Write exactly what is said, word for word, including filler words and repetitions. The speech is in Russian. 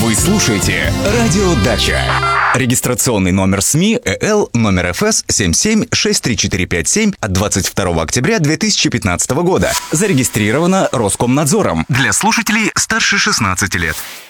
Вы слушаете «Радио Дача». Регистрационный номер СМИ ЭЛ номер ФС семь семь шесть три четыре пять семь от двадцать второго октября две тысячи пятнадцатого года. Зарегистрировано Роскомнадзором для слушателей старше шестнадцати лет.